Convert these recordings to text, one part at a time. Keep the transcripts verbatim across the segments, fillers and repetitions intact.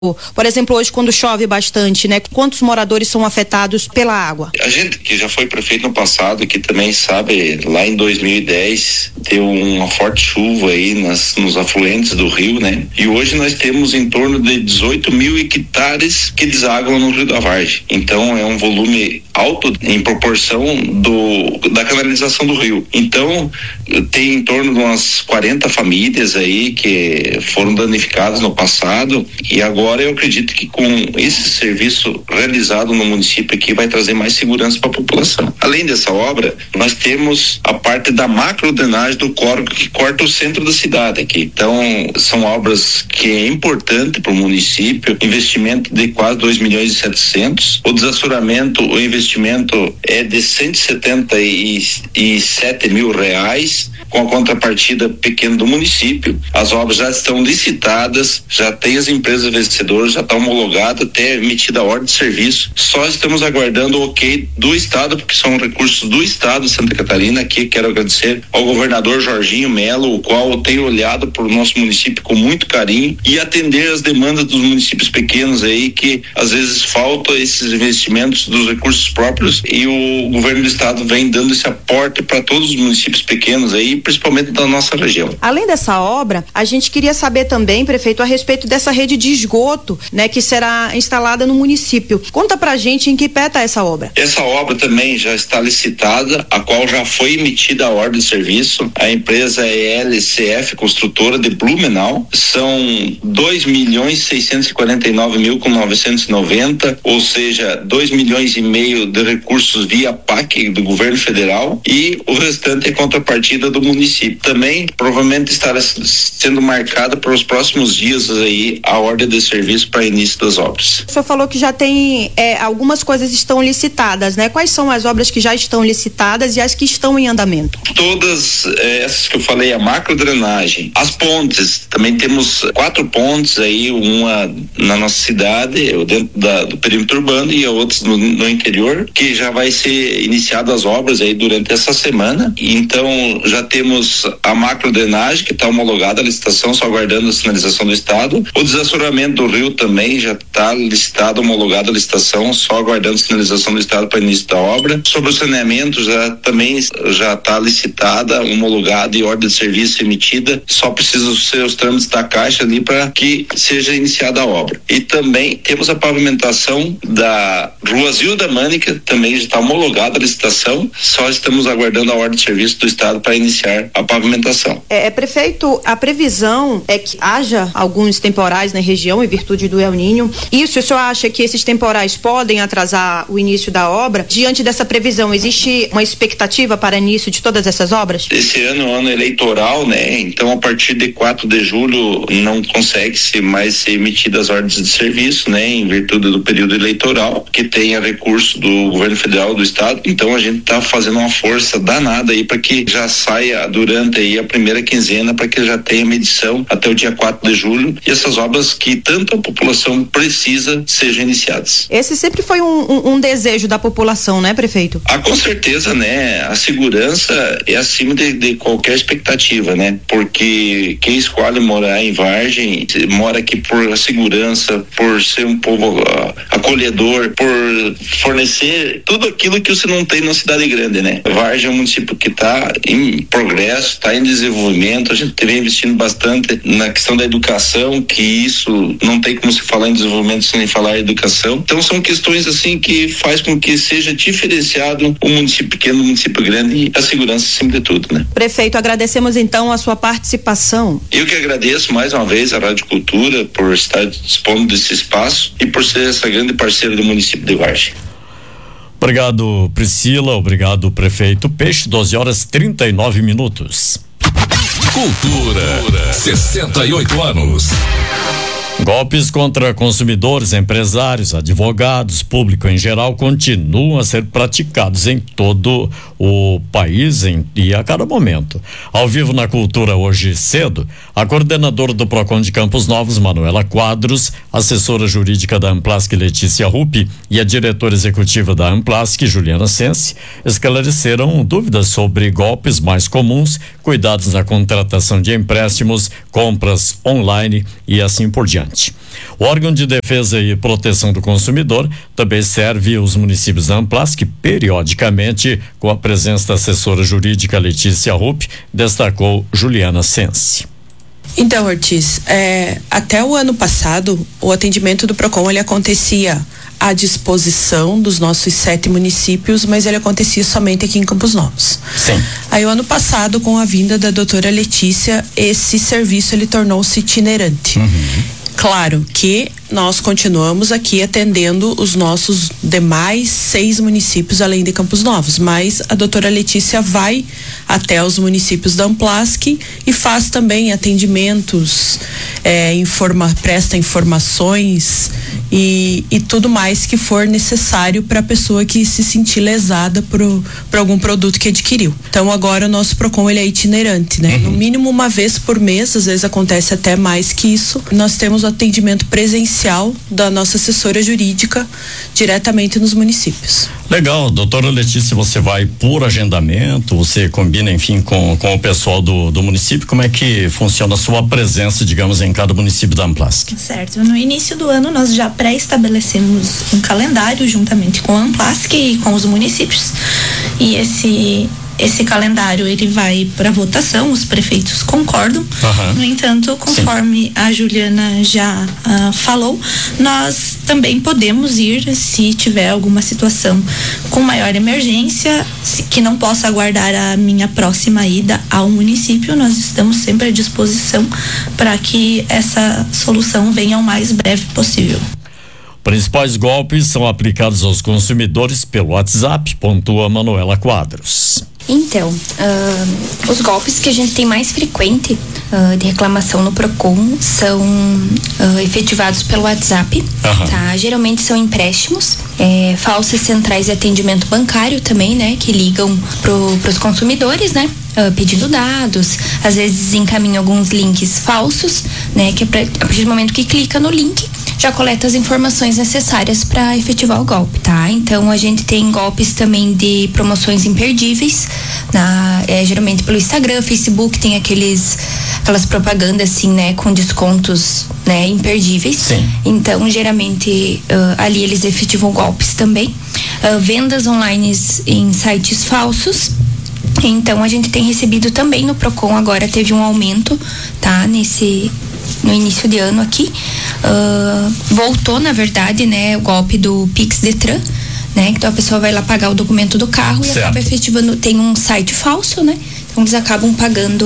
Por exemplo, hoje quando chove bastante, né? Quantos moradores são afetados pela água? A gente que já foi prefeito no passado, que também sabe, lá em dois mil e dez deu uma forte chuva aí nas, nos afluentes do rio, né? E hoje nós temos em torno de dezoito mil hectares que desaguam no Rio da Vargem. Então é um volume alto em proporção do, da canalização do rio. Então tem em torno de umas quarenta famílias aí que foram danificadas no passado, e agora eu acredito que com esse serviço realizado no município aqui vai trazer mais segurança para a população. Além dessa obra, nós temos a parte da macrodrenagem do córrego que corta o centro da cidade aqui. Então são obras que é importante para o município, investimento de quase dois milhões e setecentos. O desassoramento, o investimento é de cento e setenta e sete mil reais, com a contrapartida pequena do município. As obras já estão licitadas, já tem as empresas vencedoras, já está homologada, até emitida a ordem de serviço. Só estamos aguardando o ok do Estado, porque são recursos do Estado de Santa Catarina. Aqui quero agradecer ao governador Jorginho Melo, o qual tem olhado para o nosso município com muito carinho e atender as demandas dos municípios pequenos aí, que às vezes faltam esses investimentos dos recursos próprios, e o governo do Estado vem dando esse aporte para todos os municípios pequenos aí, principalmente da nossa região. Além dessa obra, a gente queria saber também, prefeito, a respeito dessa rede de esgoto, né, que será instalada no município. Conta pra gente em que pé tá essa obra. Essa obra também já está licitada, a qual já foi emitida a ordem de serviço. A empresa é L C F, construtora de Blumenau. São dois milhões seiscentos e quarenta e nove mil com novecentos e noventa, ou seja, dois milhões e meio de recursos via P A C do governo federal, e o restante é contrapartida do município. Também provavelmente estará sendo marcada para os próximos dias aí a ordem de serviço para início das obras. O senhor falou que já tem é, algumas coisas estão licitadas, né? Quais são as obras que já estão licitadas e as que estão em andamento? Todas é, essas que eu falei, a macrodrenagem, as pontes, também temos quatro pontes aí, uma na nossa cidade, dentro da, do perímetro urbano, e outras no, no interior, que já vai ser iniciadas as obras aí durante essa semana. Então já temos a macrodrenagem que está homologada a licitação, só aguardando a sinalização do Estado. O desassoramento do rio também já está licitado, homologado a licitação, só aguardando a sinalização do Estado para início da obra. Sobre o saneamento, já também já está licitada, homologada e ordem de serviço emitida, só precisa ser os trâmites da Caixa ali para que seja iniciada a obra. E também temos a pavimentação da Rua Zilda Mânica, também já está homologada a licitação, só estamos aguardando a ordem de serviço do Estado para iniciar a pavimentação. É, prefeito, a previsão é que haja alguns temporais na região em virtude do El Niño. Isso, o senhor acha que esses temporais podem atrasar o início da obra? Diante dessa previsão, existe uma expectativa para início de todas essas obras? Esse ano é um ano eleitoral, né? Então, a partir de quatro de julho não consegue -se mais ser emitidas ordens de serviço, né? Em virtude do período eleitoral, que tenha recurso do governo federal, do Estado. Então, a gente está fazendo uma força danada aí para que já saia durante aí a primeira quinzena, para que já tenha medição até o dia quatro de julho, e essas obras que tanto a população precisa sejam iniciadas. Esse sempre foi um, um, um desejo da população, né, prefeito? Ah, com certeza, né? A segurança é acima de, de qualquer expectativa, né? Porque quem escolhe morar em Vargem mora aqui por segurança, por ser um povo uh, acolhedor, por fornecer tudo aquilo que você não tem na cidade grande, né? Vargem é um município que está em progresso, está em desenvolvimento. A gente vem investindo bastante na questão da educação, que isso não tem como se falar em desenvolvimento sem falar em educação. Então são questões assim que faz com que seja diferenciado o município pequeno do município grande, e a segurança acima de tudo, né? Prefeito, agradecemos então a sua participação. Eu que agradeço mais uma vez a Rádio Cultura por estar dispondo desse espaço e por ser essa grande parceira do município de Vargem. Obrigado, Priscila. Obrigado, prefeito Peixe. doze horas trinta e nove minutos. Cultura, sessenta e oito anos. Golpes contra consumidores, empresários, advogados, público em geral continuam a ser praticados em todo o país em, e a cada momento. Ao vivo na Cultura hoje cedo, a coordenadora do Procon de Campos Novos, Manuela Quadros, assessora jurídica da Amplasc, Letícia Rupi, e a diretora executiva da Amplasc, Juliana Sense, esclareceram dúvidas sobre golpes mais comuns, cuidados na contratação de empréstimos, compras online e assim por diante. adiante. O órgão de defesa e proteção do consumidor também serve os municípios da Amplas, que periodicamente, com a presença da assessora jurídica Letícia Rupp, destacou Juliana Sense. Então, Ortiz, é, até o ano passado, o atendimento do PROCON ele acontecia à disposição dos nossos sete municípios, mas ele acontecia somente aqui em Campos Novos. Sim. Aí o ano passado, com a vinda da doutora Letícia, esse serviço ele tornou-se itinerante. Uhum. Claro que nós continuamos aqui atendendo os nossos demais seis municípios além de Campos Novos, mas a doutora Letícia vai até os municípios da Amplasc e faz também atendimentos, é, informa, presta informações e, e tudo mais que for necessário para a pessoa que se sentir lesada por, por algum produto que adquiriu. Então agora o nosso PROCON ele é itinerante, né? Uhum. No mínimo uma vez por mês, às vezes acontece até mais que isso, nós temos o atendimento presencial da nossa assessora jurídica diretamente nos municípios. Legal, doutora Letícia, você vai por agendamento, você combina, enfim, com, com o pessoal do, do município, como é que funciona a sua presença, digamos, em cada município da Amplasc? Certo, no início do ano nós já pré-estabelecemos um calendário juntamente com a Amplasc e com os municípios, e esse Esse calendário ele vai para votação, os prefeitos concordam. Uhum. No entanto, conforme Sim. a Juliana já uh, falou, nós também podemos ir se tiver alguma situação com maior emergência, se, que não possa aguardar a minha próxima ida ao município. Nós estamos sempre à disposição para que essa solução venha o mais breve possível. Principais golpes são aplicados aos consumidores pelo WhatsApp, pontua Manuela Quadros. Então, uh, os golpes que a gente tem mais frequente uh, de reclamação no PROCON são uh, efetivados pelo WhatsApp, uhum. tá? Geralmente são empréstimos, é, falsas centrais de atendimento bancário também, né? Que ligam pro, pros consumidores, né? Uh, pedindo dados, às vezes encaminham alguns links falsos, né? Que é pra, a partir do momento que clica no link, já coleta as informações necessárias para efetivar o golpe, tá? Então a gente tem golpes também de promoções imperdíveis, na, é, geralmente pelo Instagram, Facebook, tem aqueles aquelas propagandas assim, né, com descontos, né, imperdíveis. Sim. Então geralmente uh, ali eles efetivam golpes também, uh, vendas online em sites falsos. Então a gente tem recebido também no PROCON, agora teve um aumento, tá? Nesse no início de ano aqui, uh, voltou na verdade, né, o golpe do Pix Detran, né? Então a pessoa vai lá pagar o documento do carro certo. E acaba efetivando, tem um site falso, né? Então eles acabam pagando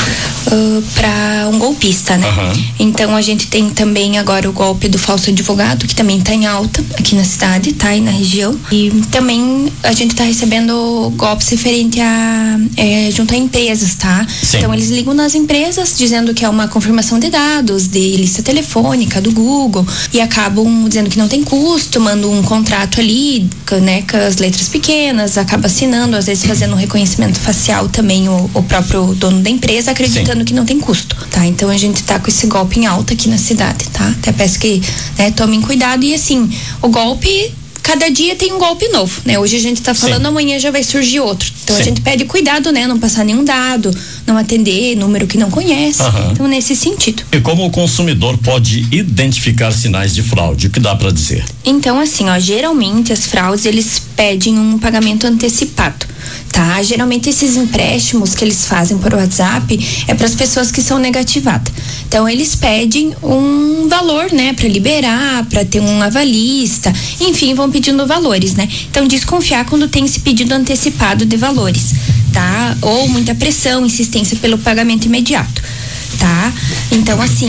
uh, para um golpista, né? Uhum. Então a gente tem também agora o golpe do falso advogado, que também está em alta aqui na cidade, tá? E na região. E também a gente está recebendo golpes referente a é, junto a empresas, tá? Sim. Então eles ligam nas empresas dizendo que é uma confirmação de dados, de lista telefônica do Google, e acabam dizendo que não tem custo, mandam um contrato ali, né, com as letras pequenas, acaba assinando, às vezes fazendo um reconhecimento facial também o, o próprio dono da empresa, acreditando Sim. que não tem custo, tá? Então a gente tá com esse golpe em alta aqui na cidade, tá? Até peço que, né, tomem cuidado. E assim, o golpe, cada dia tem um golpe novo, né? Hoje a gente tá falando, Sim. amanhã já vai surgir outro. Então Sim. a gente pede cuidado, né? Não passar nenhum dado, não atender número que não conhece. Uhum. Então, nesse sentido. E como o consumidor pode identificar sinais de fraude? O que dá para dizer? Então, assim, ó, geralmente as fraudes, eles pedem um pagamento antecipado, tá? Geralmente esses empréstimos que eles fazem por WhatsApp é para as pessoas que são negativadas. Então eles pedem um valor, né, para liberar, para ter um avalista, enfim, vão pedindo valores, né? Então desconfiar quando tem esse pedido antecipado de valores, tá? Ou muita pressão, insistência pelo pagamento imediato, tá? Então assim,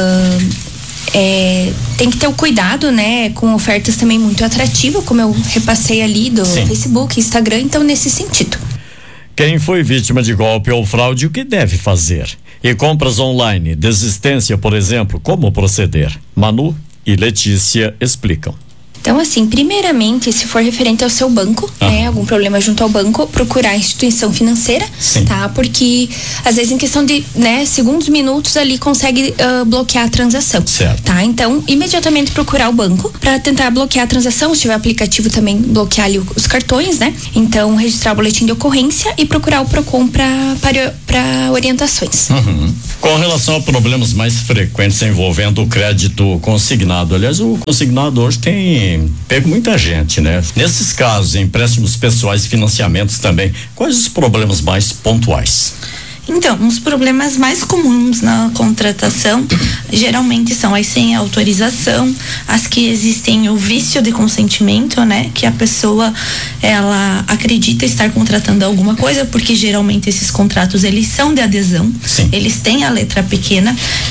uh, É, tem que ter o cuidado, né, com ofertas também muito atrativas, como eu repassei ali do Sim. Facebook, Instagram, então nesse sentido. Quem foi vítima de golpe ou fraude, o que deve fazer? E compras online, desistência, por exemplo, como proceder? Manu e Letícia explicam. Então, assim, primeiramente, se for referente ao seu banco, ah. né, algum problema junto ao banco, procurar a instituição financeira, Sim. tá? Porque às vezes em questão de, né, segundos, minutos ali consegue uh, bloquear a transação, certo. tá? Então, imediatamente procurar o banco para tentar bloquear a transação. Se tiver aplicativo também, bloquear ali os cartões, né? Então, registrar o boletim de ocorrência e procurar o Procon para para orientações. Uhum. Com relação a problemas mais frequentes envolvendo o crédito consignado, aliás, o consignado hoje tem pego muita gente, né? Nesses casos, empréstimos pessoais e financiamentos também, quais os problemas mais pontuais? Então, os problemas mais comuns na contratação geralmente são as sem autorização, as que existem o vício de consentimento, né? Que a pessoa, ela acredita estar contratando alguma coisa, porque geralmente esses contratos, eles são de adesão, Sim. eles têm a letra pequena,